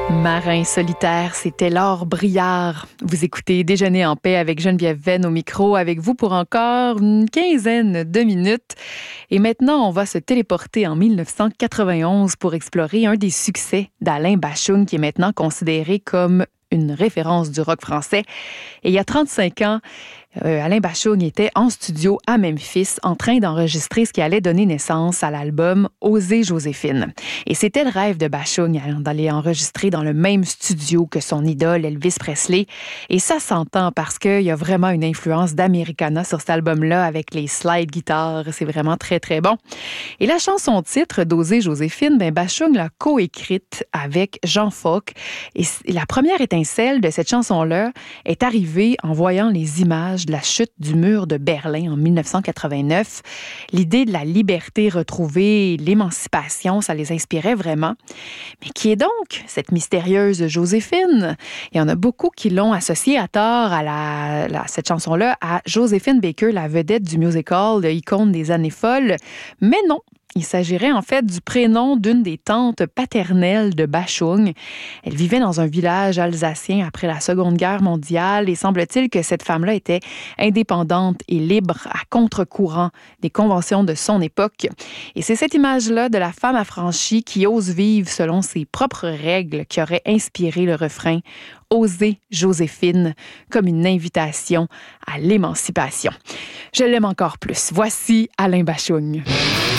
Marin solitaire, c'était Laure Briard. Vous écoutez Déjeuner en paix avec Geneviève Venn au micro, avec vous pour encore une quinzaine de minutes. Et maintenant, on va se téléporter en 1991 pour explorer un des succès d'Alain Bashung, qui est maintenant considéré comme une référence du rock français. Et il y a 35 ans, Alain Bashung était en studio à Memphis en train d'enregistrer ce qui allait donner naissance à l'album Oser Joséphine. Et c'était le rêve de Bashung d'aller enregistrer dans le même studio que son idole Elvis Presley. Et ça s'entend parce qu'il y a vraiment une influence d'Americana sur cet album-là avec les slide guitares. C'est vraiment très, très bon. Et la chanson titre d'Oser Joséphine, Bashung l'a coécrite avec Jean Fauque. Et la première étincelle de cette chanson-là est arrivée en voyant les images de la chute du mur de Berlin en 1989. L'idée de la liberté retrouvée, l'émancipation, ça les inspirait vraiment. Mais qui est donc cette mystérieuse Joséphine? Il y en a beaucoup qui l'ont associée à tort à cette chanson-là à Joséphine Baker, la vedette du musical, l'icône des années folles. Mais non. Il s'agirait en fait du prénom d'une des tantes paternelles de Bashung. Elle vivait dans un village alsacien après la Seconde Guerre mondiale et semble-t-il que cette femme-là était indépendante et libre à contre-courant des conventions de son époque. Et c'est cette image-là de la femme affranchie qui ose vivre selon ses propres règles qui aurait inspiré le refrain « Oser Joséphine » comme une invitation à l'émancipation. Je l'aime encore plus. Voici Alain Bashung.